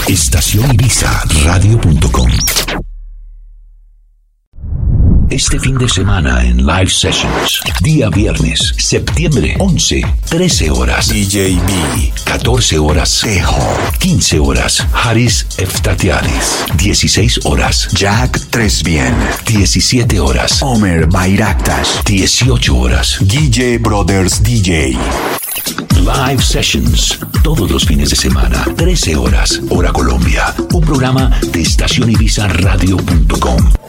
Estación Ibiza Radio.com. Este fin de semana en Live Sessions, día viernes, septiembre 11, 13 horas, DJ B, 14 horas, Tejo, 15 horas, Haris Eftatiadis, 16 horas, Jack Tresbien, 17 horas, Omer Bayraktas, 18 horas, DJ Brothers DJ. Live Sessions, todos los fines de semana, 13 horas, hora Colombia, un programa de Estación Ibiza Radio.com.